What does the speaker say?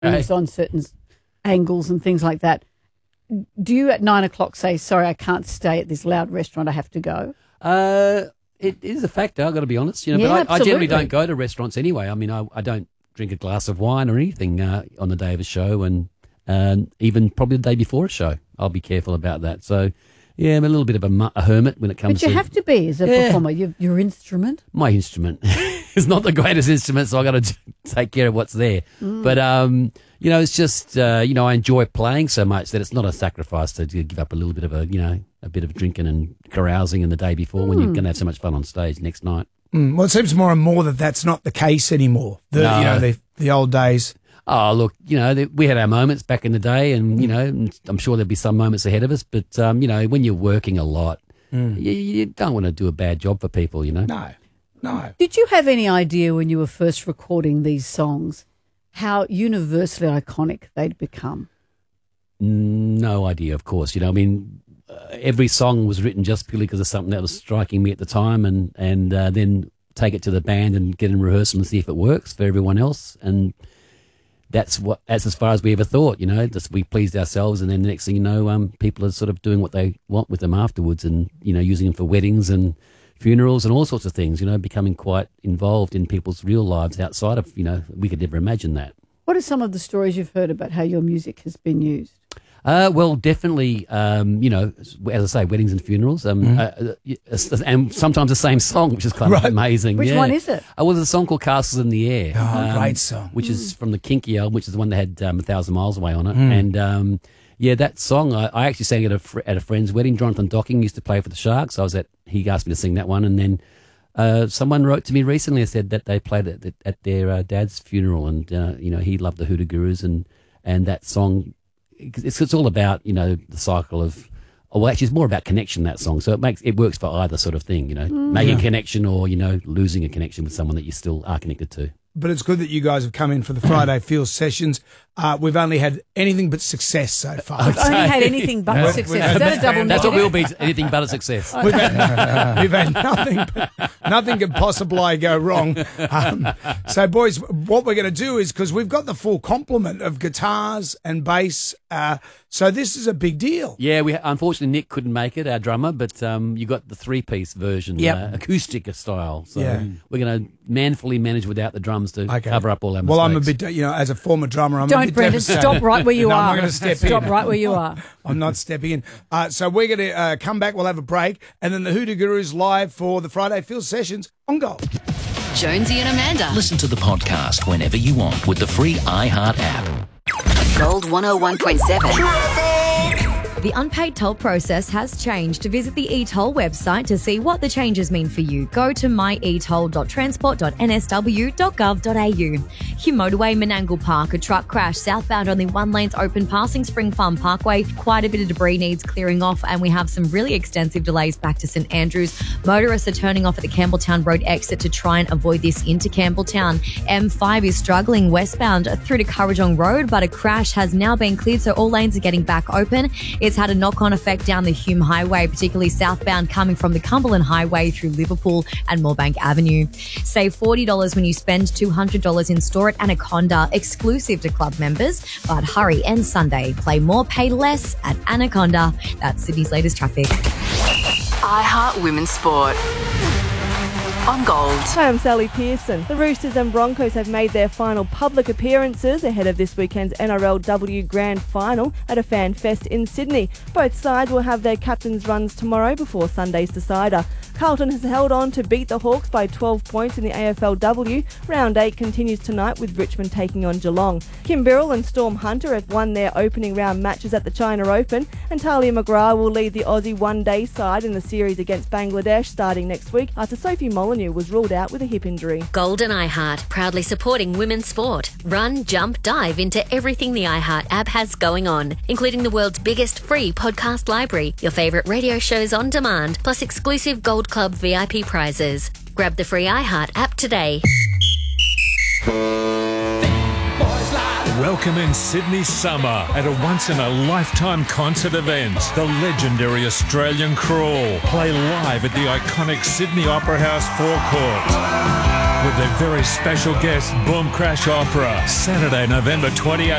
moves on certain angles and things like that. Do you at 9 o'clock say, sorry, I can't stay at this loud restaurant, I have to go? It is a factor, I've got to be honest. You know, Yeah, but I generally absolutely. don't go to restaurants anyway. I mean, I don't drink a glass of wine or anything on the day of a show, and even probably the day before a show. I'll be careful about that. So, yeah, I'm a little bit of a hermit when it comes to... But you have to be as a performer. Your instrument. My instrument is not the greatest instrument, so I've got to take care of what's there. But, you know, it's just, you know, I enjoy playing so much that it's not a sacrifice to give up a little bit of a bit of drinking and carousing in the day before when you're going to have so much fun on stage next night. Well, it seems more and more that that's not the case anymore. You know, the old days. Oh, look, you know, we had our moments back in the day, and, you know, I'm sure there'll be some moments ahead of us, but, you know, when you're working a lot, you don't want to do a bad job for people, you know. No. Did you have any idea when you were first recording these songs how universally iconic they'd become? No idea, of course. You know, I mean, every song was written just purely because of something that was striking me at the time, and then take it to the band and get in rehearsal and see if it works for everyone else. And that's as far as we ever thought, you know. Just we pleased ourselves, and then the next thing you know, people are sort of doing what they want with them afterwards, and, you know, using them for weddings and funerals and all sorts of things, you know, becoming quite involved in people's real lives outside of, you know, we could never imagine that. What are some of the stories you've heard about how your music has been used? Well, definitely, you know, as I say, weddings and funerals, and sometimes the same song, which is kind of amazing. Which one is it? Well, there's a song called Castles in the Air. Oh, great song. Which is from the Kinky album, which is the one that had 1,000 Miles Away on it. And, yeah, that song, I actually sang at a friend's wedding. Jonathan Docking used to play for the Sharks. He asked me to sing that one, and then someone wrote to me recently and said that they played it at their dad's funeral, and, you know, he loved the Hoodoo Gurus, and that song... It's all about, you know, the cycle of, well, actually it's more about connection, that song. So it works for either sort of thing, you know, making a connection or, you know, losing a connection with someone that you still are connected to. But it's good that you guys have come in for the Friday Field sessions. We've only had anything but success so far. We've only had anything but success. Is that a double That's what negative? we'll be, anything but a success. We've had nothing could possibly go wrong. So, boys, what we're going to do is, because we've got the full complement of guitars and bass, so this is a big deal. Yeah, unfortunately Nick couldn't make it, our drummer, but you got the three-piece version, acoustic style. So we're going to manfully manage without the drums to cover up all our mistakes. Well, I'm a bit, you know, as a former drummer, I'm a Don't, bit Brendan, devastated. stop right where you No, are. I'm not going to step in. Stop right where you are. I'm not stepping in. So we're going to come back, we'll have a break, and then the Hoodoo Gurus live for the Friday Field sessions on Gold. Jonesy and Amanda. Listen to the podcast whenever you want with the free iHeart app. Gold 101.7. The unpaid toll process has changed. To visit the eToll website to see what the changes mean for you, go to myetoll.transport.nsw.gov.au. Hugh Motorway, Menangle Park, a truck crash southbound, only one lane's open passing Spring Farm Parkway. Quite a bit of debris needs clearing off, and we have some really extensive delays back to St Andrews. Motorists are turning off at the Campbelltown Road exit to try and avoid this into Campbelltown. M5 is struggling westbound through to Currajong Road, but a crash has now been cleared, so all lanes are getting back open. It's had a knock-on effect down the Hume Highway, particularly southbound coming from the Cumberland Highway through Liverpool and Moorebank Avenue. Save $40 when you spend $200 in store at Anaconda, exclusive to club members. But hurry, end Sunday. Play more, pay less at Anaconda. That's Sydney's latest traffic. iHeart Women's Sport. On Gold. Hi, I'm Sally Pearson. The Roosters and Broncos have made their final public appearances ahead of this weekend's NRLW Grand Final at a fan fest in Sydney. Both sides will have their captains' runs tomorrow before Sunday's decider. Carlton has held on to beat the Hawks by 12 points in the AFLW. Round 8 continues tonight with Richmond taking on Geelong. Kim Birrell and Storm Hunter have won their opening round matches at the China Open, and Talia McGrath will lead the Aussie one-day side in the series against Bangladesh starting next week after Sophie Molyneux was ruled out with a hip injury. Gold and iHeart, proudly supporting women's sport. Run, jump, dive into everything the iHeart app has going on, including the world's biggest free podcast library, your favourite radio shows on demand, plus exclusive Gold Club VIP prizes. Grab the free iHeart app today. Welcome in Sydney summer at a once-in-a-lifetime concert event. The legendary Australian Crawl play live at the iconic Sydney Opera House forecourt. with their very special guest, Boom Crash Opera, Saturday, November 28th.